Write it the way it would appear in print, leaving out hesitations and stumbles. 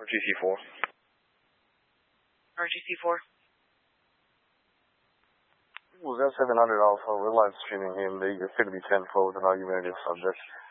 RGC4. RGC4. Was that 700 Alpha? We're live streaming him. They appear to be 10-4 with an argumentative subject.